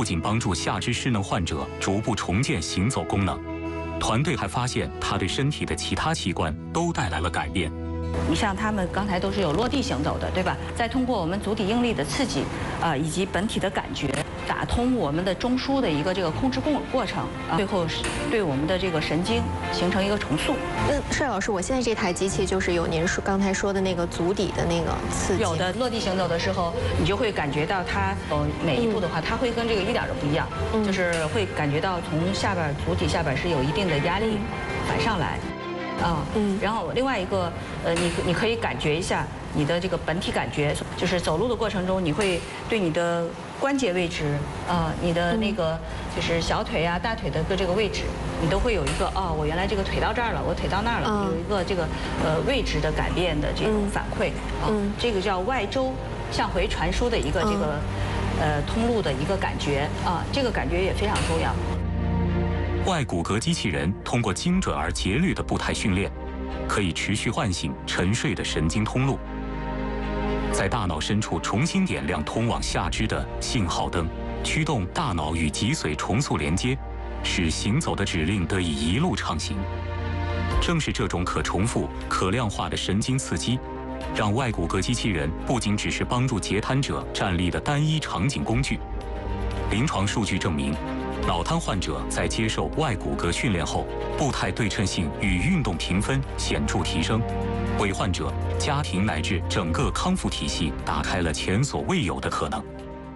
不仅帮助下肢失能患者逐步重建行走功能，团队还发现它对身体的其他器官都带来了改变。 你像他们刚才都是有落地行走的，对吧？再通过我们足底应力的刺激，以及本体的感觉，打通我们的中枢的一个这个控制过程，最后是对我们的这个神经形成一个重塑。 帅老师，我现在这台机器就是有您刚才说的那个足底的那个刺激。 有的落地行走的时候，你就会感觉到它每一步的话，它会跟这个一点都不一样，就是会感觉到从足底下边是有一定的压力反上来。然后另外一个，你可以感觉一下你的这个本体感觉，就是走路的过程中，你会对你的关节位置，你的那个就是小腿啊、大腿的这个位置，你都会有一个我原来这个腿到这儿了，我腿到那儿了，有一个这个位置的改变的这种反馈这个叫外周向回传输的一个这个通路的一个感觉这个感觉也非常重要。 外骨骼机器人通过精准而节律的步态训练，可以持续唤醒沉睡的神经通路，在大脑深处重新点亮通往下肢的信号灯，驱动大脑与脊髓重塑连接，使行走的指令得以一路畅行。正是这种可重复、可量化的神经刺激，让外骨骼机器人不仅只是帮助截瘫者站立的单一场景工具。临床数据证明，脑瘫患者在接受外骨骼训练后，步态对称性与运动评分显著提升，为患者、家庭乃至整个康复体系打开了前所未有的可能。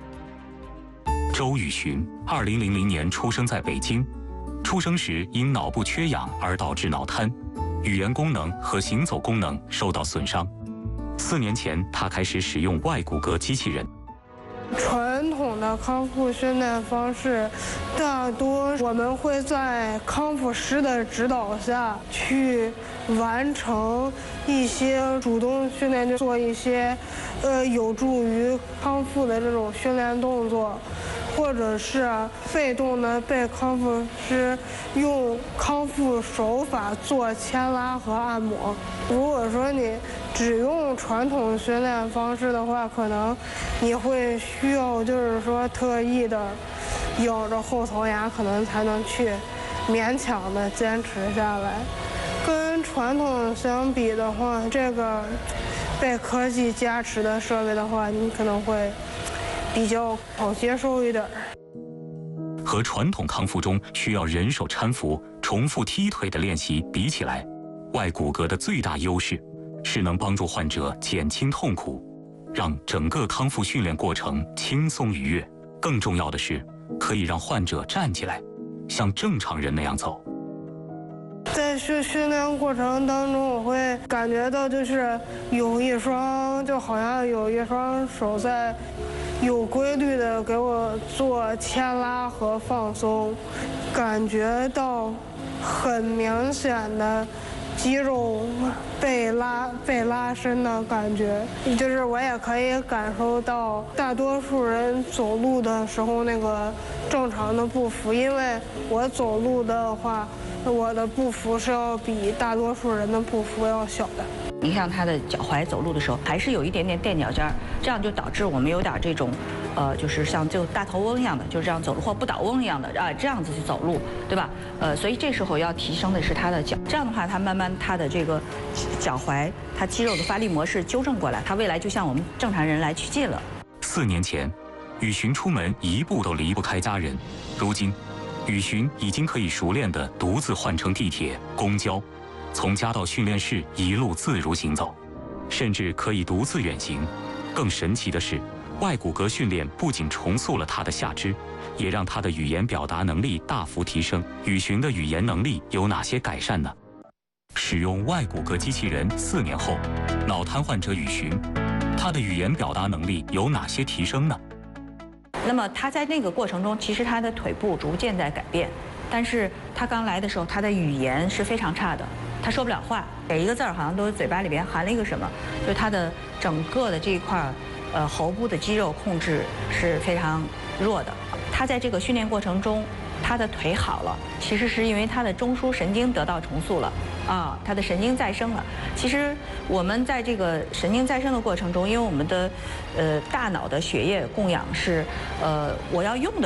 周宇寻，2000年出生在北京，出生时因脑部缺氧而导致脑瘫，语言功能和行走功能受到损伤。4年前，他开始使用外骨骼机器人。 传统的康复训练方式，大多我们会在康复师的指导下去完成一些主动训练，就做一些有助于康复的这种训练动作，或者是被动的被康复师用康复手法做牵拉和按摩。如果说你只用传统训练方式的话，可能你会需要就是说特意的咬着后槽牙，可能才能去勉强的坚持下来。跟传统相比的话，这个被科技加持的设备的话，你可能会比较好接受一点。 和传统康复中需要人手搀扶、重复踢腿的练习比起来，外骨骼的最大优势是能帮助患者减轻痛苦，让整个康复训练过程轻松愉悦。更重要的是，可以让患者站起来，像正常人那样走。 在训练过程当中，我会感觉到就是就好像有一双手在有规律的给我做牵拉和放松，感觉到很明显的肌肉被拉伸的感觉，就是我也可以感受到大多数人走路的时候那个正常的步幅，因为我走路的话，我的步幅是要比大多数人的步幅要小的。 你像他的脚踝走路的时候，还是有一点点垫脚尖儿，这样就导致我们有点这种，就是像就大头翁一样的，就这样走路，或不倒翁一样的这样子去走路，对吧？所以这时候要提升的是他的脚，这样的话，他慢慢他的这个脚踝，他肌肉的发力模式纠正过来，他未来就像我们正常人来趋近了。 4年前，宇寻出门一步都离不开家人，如今，宇寻已经可以熟练地独自换乘地铁、公交。从家到训练室一路自如行走，甚至可以独自远行。更神奇的是，外骨骼训练不仅重塑了他的下肢，也让他的语言表达能力大幅提升。宇寻的语言能力有哪些改善呢？使用外骨骼机器人4年后，脑瘫患者宇寻，他的语言表达能力有哪些提升呢？ 那么他在那个过程中，其实他的腿部逐渐在改变，但是他刚来的时候，他的语言是非常差的。他说不了话，每一个字儿好像都嘴巴里边含了一个什么，就他的整个的这一块喉部的肌肉控制是非常弱的。他在这个训练过程中，他的腿好了，其实是因为他的中枢神经得到重塑了他的神经再生了。其实我们在这个神经再生的过程中，因为我们的大脑的血液供氧是我要用的。